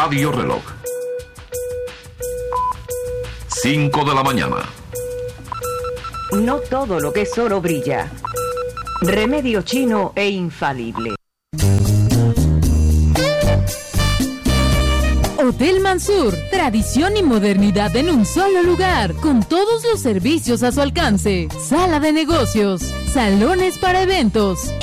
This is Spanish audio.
Radio Reloj. 5 de la mañana. No todo lo que es oro brilla. Remedio chino e infalible. Hotel Mansur, tradición y modernidad en un solo lugar, con todos los servicios a su alcance. Sala de negocios, salones para eventos,